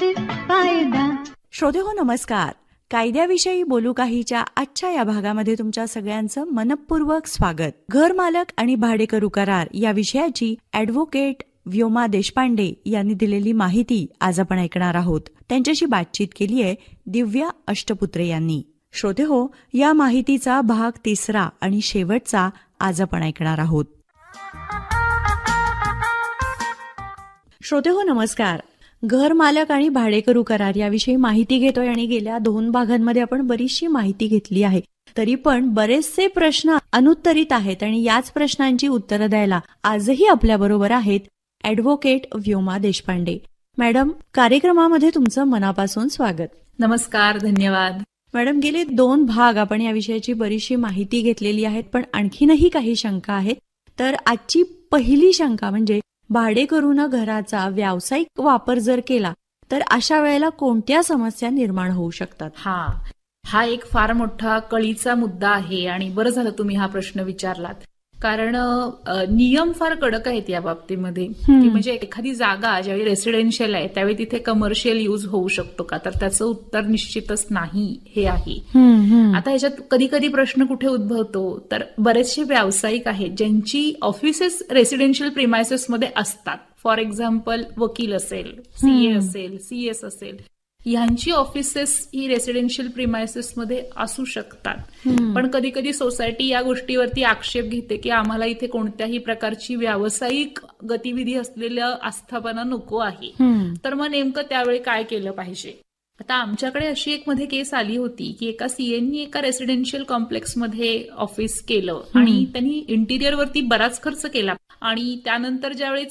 फायदा. श्रोतेहो नमस्कार. कायद्याविषयी बोलू काहीच्या आजच्या या भागामध्ये तुमच्या सगळ्यांचं मनपूर्वक स्वागत. घरमालक आणि भाडेकरू करार या विषयाची ॲडव्होकेट व्योमा देशपांडे यांनी दिलेली माहिती आज आपण ऐकणार आहोत. त्यांच्याशी बातचीत केली आहे दिव्या अष्टपुत्रे यांनी. श्रोतेहो, या माहितीचा भाग 3 आणि शेवटचा आज आपण ऐकणार आहोत. श्रोतेहो नमस्कार. घरमालक आणि भाडेकरू करार याविषयी माहिती घेतोय आणि गेल्या 2 भागांमध्ये आपण बरीचशी माहिती घेतली आहे. तरी पण बरेचसे प्रश्न अनुत्तरित आहेत आणि याच प्रश्नांची उत्तरं द्यायला आजही आपल्याबरोबर आहेत ॲडव्होकेट व्योमा देशपांडे. मॅडम, कार्यक्रमामध्ये तुमचं मनापासून स्वागत. नमस्कार, धन्यवाद. मॅडम, गेले 2 भाग आपण या विषयाची बरीचशी माहिती घेतलेली आहे, पण आणखीनही काही शंका आहेत. तर आजची पहिली शंका म्हणजे भाडेकरूनं घराचा व्यावसायिक वापर जर केला तर अशा वेळेला कोणत्या समस्या निर्माण होऊ शकतात? हा एक फार मोठा कळीचा मुद्दा आहे आणि बरं झालं तुम्ही हा प्रश्न विचारलात. कारण नियम फार कडक आहेत या बाबतीमध्ये, की म्हणजे एखादी जागा ज्यावेळी रेसिडेन्शियल आहे त्यावेळी तिथे कमर्शियल यूज होऊ शकतो का, तर त्याचं उत्तर निश्चितच नाही हे आहे. आता ह्याच्यात कधी कधी प्रश्न कुठे उद्भवतो, तर बरेचसे व्यावसायिक आहेत ज्यांची ऑफिसेस रेसिडेन्शियल प्रिमायसेसमध्ये असतात. फॉर एक्झाम्पल, वकील असेल, सीए असेल, सीएस असेल, ह्यांची ऑफिसेस ही रेसिडेन्शियल प्रिमायसेसमध्ये असू शकतात. पण कधी कधी सोसायटी या गोष्टीवरती आक्षेप घेते की आम्हाला इथे कोणत्याही प्रकारची व्यावसायिक गतिविधी असलेल्या आस्थापना नको आहे. तर मग नेमकं त्यावेळी काय केलं पाहिजे? आता आमच्याकडे अशी एक मध्ये केस आली होती की एका सीएननी एका रेसिडेन्शियल कॉम्प्लेक्समध्ये ऑफिस केलं आणि त्यांनी इंटिरियरवरती बराच खर्च केला आणि त्यानंतर ज्यावेळी